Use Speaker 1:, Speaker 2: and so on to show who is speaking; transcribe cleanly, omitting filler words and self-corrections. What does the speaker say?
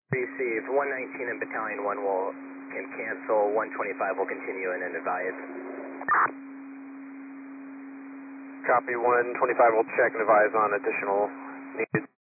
Speaker 1: Received. 119 and Battalion 1 can cancel. 125 will continue and then advise.
Speaker 2: Copy. 125 will check and advise on additional needed.